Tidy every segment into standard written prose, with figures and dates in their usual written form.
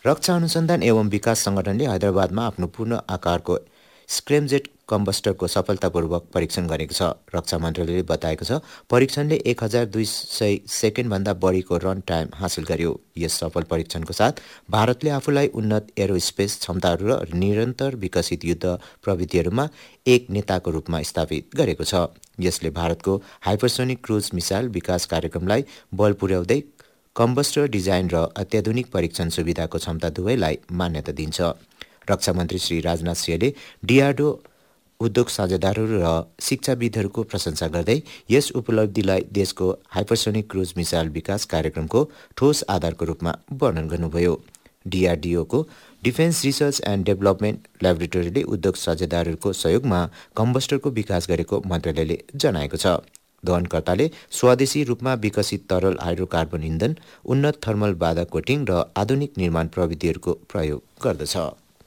रक्षा अनुसन्धान एवं विकास सङ्गठनले हैदराबादमा आफ्नो पूर्ण आकारको स्क्रैमजेट कम्बस्टरको सफलतापूर्वक परीक्षण गरेको छ। रक्षा मन्त्रालयले बताएको छ, परीक्षणले 1200 सेकेन्डभन्दा बढीको रन टाइम हासिल गर्यो। यस सफल परीक्षणको साथ भारतले आफूलाई उन्नत एरोस्पेस क्षमताहरू र निरन्तर विकसित युद्ध प्रविधिहरूमा एक नेताको रूपमा स्थापित गरेको छ। यसले भारतको हाइपरसोनिक क्रुज मिसाइल विकास कार्यक्रमलाई बल पुर्याउँदै कम्बस्टर डिजाइन र अत्याधुनिक परीक्षण सुविधाको क्षमता दुवैलाई मान्यता दिन्छ। रक्षा मन्त्री श्री राजनाथ सिंहले DRDO उद्योग साझेदारहरू र शिक्षाविदहरूको प्रशंसा गर्दै यस उपलब्धिलाई देशको हाइपरसोनिक क्रुज मिसाइल विकास कार्यक्रमको ठोस आधारको रूपमा वर्णन गर्नुभयो। DRDOको डिफेन्स रिसर्च एन्ड डेभलपमेन्ट ल्याबोरेटरीले उद्योग साझेदारहरूको सहयोगमा कम्बस्टरको विकास गरेको मन्त्रालयले जनाएको छ। दहनकर्ताले स्वदेशी रूपमा विकसित तरल हाइड्रोकार्बन इन्धन, उन्नत थर्मल बाधा कोटिङ र आधुनिक निर्माण प्रविधिहरूको प्रयोग गर्दछ।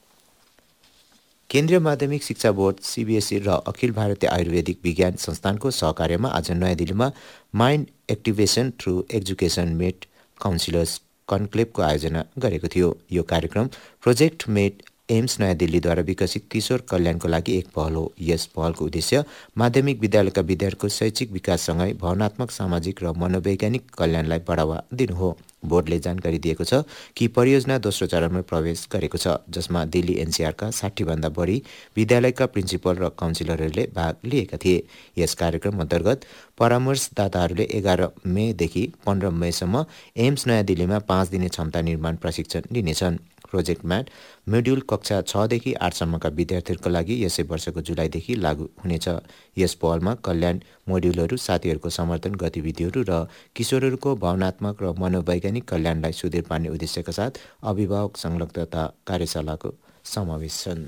केन्द्रीय माध्यमिक शिक्षा बोर्ड CBSE र अखिल भारतीय आयुर्वेदिक विज्ञान संस्थानको सहकार्यमा आज नयाँ दिल्लीमा माइन्ड एक्टिभेसन थ्रु एजुकेसन मेट काउन्सिलर्स कन्क्लेभको आयोजना गरेको थियो। यो कार्यक्रम प्रोजेक्ट मेट एम्स नयाँ दिल्लीद्वारा विकसित किशोर कल्याणको लागि एक पहल हो। यस पहलको उद्देश्य माध्यमिक विद्यालयका विद्यार्थीको शैक्षिक विकाससँगै भावनात्मक, सामाजिक र मनोवैज्ञानिक कल्याणलाई बढावा दिनु हो। बोर्डले जानकारी दिएको छ कि परियोजना दोस्रो चरणमा प्रवेश गरेको छ, जसमा दिल्ली NCR का 60भन्दा बढी विद्यालयका प्रिन्सिपल र काउन्सिलरहरूले भाग लिएका थिए। यस कार्यक्रम अन्तर्गत परामर्शदाताहरूले 11 मेदेखि 15 मेसम्म एम्स नयाँ दिल्लीमा 5 दिने क्षमता निर्माण प्रशिक्षण लिनेछन्। प्रोजेक्ट म्याट मोड्युल कक्षा 6 देखि 8 सम्मका विद्यार्थीहरूका लागि यसै वर्षको जुलाईदेखि लागू हुनेछ। यस पहलमा कल्याण मोड्युलहरू साथीहरूको समर्थन गतिविधिहरू र किशोरहरूको भावनात्मक र मनोवैज्ञानिक कल्याणलाई सुदूर पार्ने उद्देश्यका साथ अभिभावक संलग्नता कार्यशालाको समावेश छन्।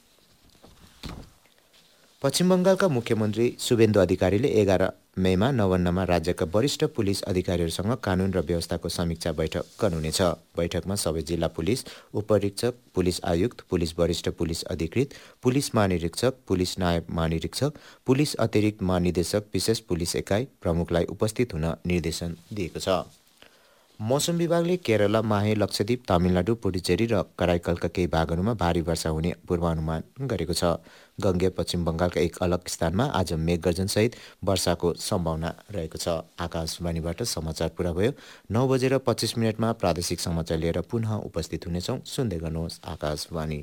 पश्चिम बङ्गालका मुख्यमन्त्री शुभेन्दु अधिकारीले 11 मेमा नवान्नमा राज्यका वरिष्ठ पुलिस अधिकारीहरूसँग कानुन र व्यवस्थाको समीक्षा बैठक गर्नुहुनेछ। बैठकमा सबै जिल्ला पुलिस उपरीक्षक, पुलिस आयुक्त, पुलिस वरिष्ठ पुलिस अधिकृत, पुलिस महानिरीक्षक, पुलिस नायब महानिरीक्षक, पुलिस अतिरिक्त महानिदेशक, विशेष पुलिस एकाइ प्रमुखलाई उपस्थित हुन निर्देशन दिएको छ। मौसम विभागले केरला, माहे, लक्षद्वीप, तमिलनाडु, पुडुचेरी र कराइकलका केही भागहरूमा भारी वर्षा हुने पूर्वानुमान गरेको छ। गङ्गे पश्चिम बङ्गालका एक अलग स्थानमा आज मेघगर्जनसहित वर्षाको सम्भावना रहेको छ। आकाशवाणीबाट समाचार पुरा भयो। 9:25 प्रादेशिक समाचार लिएर पुनः उपस्थित हुनेछौँ। सुन्दै गर्नुहोस् आकाशवाणी।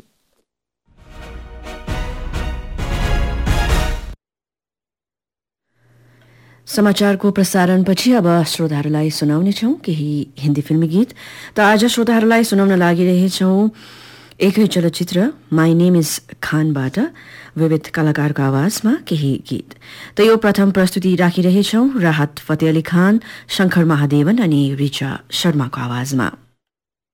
समाचारको प्रसारणपछि अब श्रोताहरूलाई सुनाउनेछौँ केही हिन्दी फिल्मी गीत। त आज श्रोताहरूलाई सुनाउन लागिरहेछौँ एकै चलचित्र माई नेम इज खानबाट विविध कलाकारको आवाजमा केही गीत। त यो प्रथम प्रस्तुति राखिरहेछौँ राहत फतेह अली खान, शङ्कर महादेवन अनि रिचा शर्माको आवाजमा।